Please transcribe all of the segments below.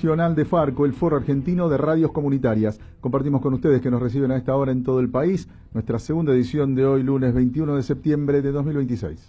Nacional de Farco, el Foro Argentino de Radios Comunitarias. Compartimos con ustedes que nos reciben a esta hora en todo el país nuestra segunda edición de hoy, lunes 21 de septiembre de 2026.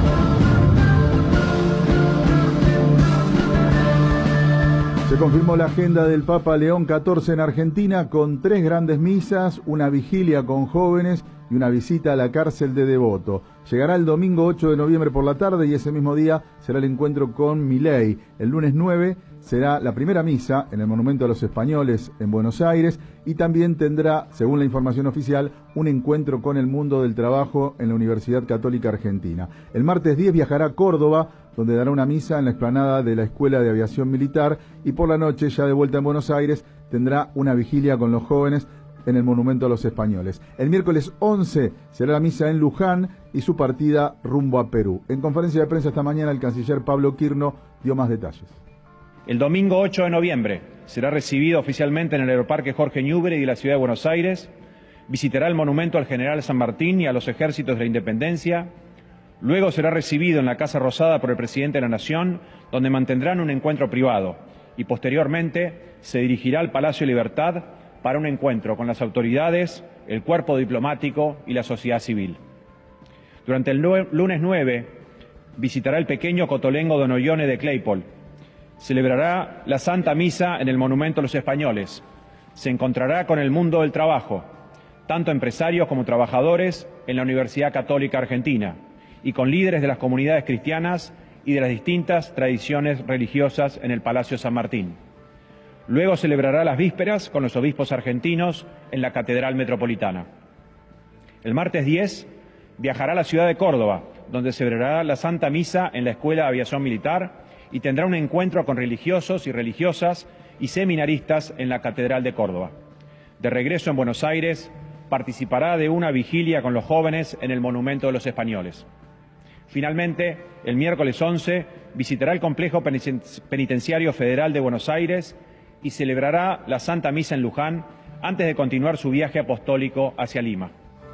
Se confirmó la agenda del Papa León XIV en Argentina con 3 grandes misas, una vigilia con jóvenes y una visita a la cárcel de Devoto. Llegará el domingo 8 de noviembre por la tarde y ese mismo día será el encuentro con Milei. El lunes 9 será la primera misa en el Monumento a los Españoles en Buenos Aires y también tendrá, según la información oficial, un encuentro con el mundo del trabajo en la Universidad Católica Argentina. El martes 10 viajará a Córdoba, donde dará una misa en la explanada de la Escuela de Aviación Militar y por la noche, ya de vuelta en Buenos Aires, tendrá una vigilia con los jóvenes en el Monumento a los Españoles. El miércoles 11 será la misa en Luján y su partida rumbo a Perú. En conferencia de prensa esta mañana, el canciller Pablo Quirno dio más detalles. El domingo 8 de noviembre será recibido oficialmente en el Aeroparque Jorge Newbery de la Ciudad de Buenos Aires, visitará el monumento al general San Martín y a los ejércitos de la Independencia. Luego será recibido en la Casa Rosada por el presidente de la Nación, donde mantendrán un encuentro privado, y posteriormente se dirigirá al Palacio de Libertad para un encuentro con las autoridades, el cuerpo diplomático y la sociedad civil. Durante el lunes 9 visitará el pequeño Cotolengo Don Ollone de Claypole. Celebrará la Santa Misa en el Monumento a los Españoles. Se encontrará con el mundo del trabajo, tanto empresarios como trabajadores, en la Universidad Católica Argentina, y con líderes de las comunidades cristianas y de las distintas tradiciones religiosas en el Palacio San Martín. Luego celebrará las vísperas con los obispos argentinos en la Catedral Metropolitana. El martes 10 viajará a la ciudad de Córdoba, donde celebrará la Santa Misa en la Escuela de Aviación Militar y tendrá un encuentro con religiosos y religiosas y seminaristas en la Catedral de Córdoba. De regreso en Buenos Aires, participará de una vigilia con los jóvenes en el Monumento de los Españoles. Finalmente, el miércoles 11 visitará el Complejo Penitenciario Federal de Buenos Aires y celebrará la Santa Misa en Luján antes de continuar su viaje apostólico hacia Lima.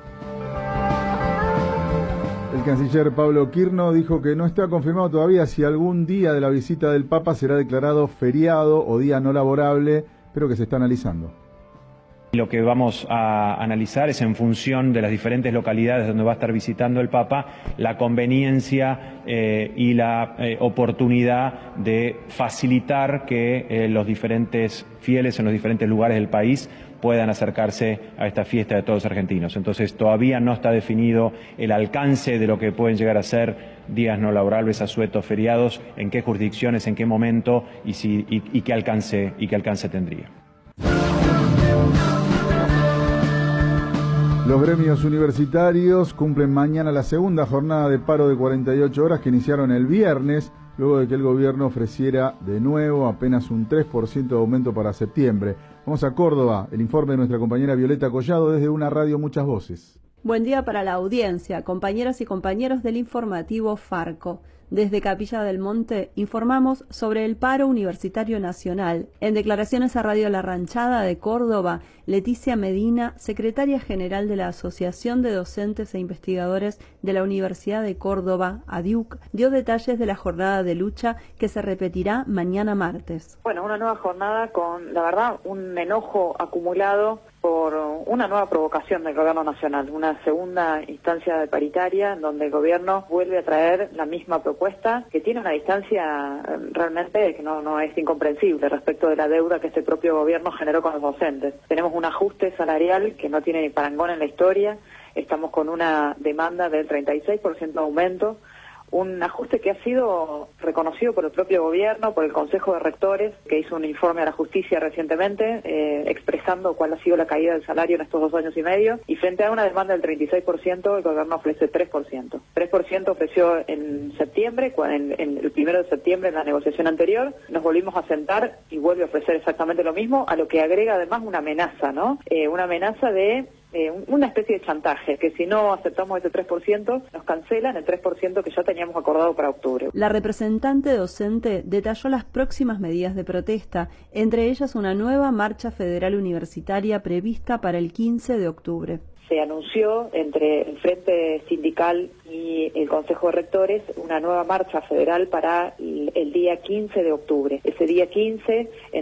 El canciller Pablo Quirno dijo que no está confirmado todavía si algún día de la visita del Papa será declarado feriado o día no laborable, pero que se está analizando. Lo que vamos a analizar es, en función de las diferentes localidades donde va a estar visitando el Papa, la conveniencia y la oportunidad de facilitar que los diferentes fieles en los diferentes lugares del país puedan acercarse a esta fiesta de todos los argentinos. Entonces todavía no está definido el alcance de lo que pueden llegar a ser días no laborables, asuetos, feriados, en qué jurisdicciones, en qué momento y qué alcance tendría. Los gremios universitarios cumplen mañana la segunda jornada de paro de 48 horas que iniciaron el viernes, luego de que el gobierno ofreciera de nuevo apenas un 3% de aumento para septiembre. Vamos a Córdoba, el informe de nuestra compañera Violeta Collado desde una radio Muchas Voces. Buen día para la audiencia, compañeras y compañeros del informativo Farco. Desde Capilla del Monte informamos sobre el paro universitario nacional. En declaraciones a Radio La Ranchada de Córdoba, Leticia Medina, secretaria general de la Asociación de Docentes e Investigadores de la Universidad de Córdoba, ADIUC, dio detalles de la jornada de lucha que se repetirá mañana martes. Bueno, una nueva jornada con, la verdad, un enojo acumulado por una nueva provocación del Gobierno Nacional, una segunda instancia de paritaria en donde el Gobierno vuelve a traer la misma propuesta que tiene una distancia realmente que no es incomprensible respecto de la deuda que este propio Gobierno generó con los docentes. Tenemos un ajuste salarial que no tiene parangón en la historia, estamos con una demanda del 36% de aumento, un ajuste que ha sido reconocido por el propio gobierno, por el Consejo de Rectores, que hizo un informe a la justicia recientemente, expresando cuál ha sido la caída del salario en estos 2 años y medio, y frente a una demanda del 36%, el gobierno ofrece 3%. 3% ofreció en septiembre, en el 1 de septiembre, en la negociación anterior, nos volvimos a sentar y vuelve a ofrecer exactamente lo mismo, a lo que agrega además una amenaza, ¿no? Una amenaza de una especie de chantaje, que si no aceptamos ese 3%, nos cancelan el 3% que ya teníamos acordado para octubre. La representante docente detalló las próximas medidas de protesta, entre ellas una nueva marcha federal universitaria prevista para el 15 de octubre. Se anunció entre el Frente Sindical y el Consejo de Rectores una nueva marcha federal para el día 15 de octubre. Ese día 15,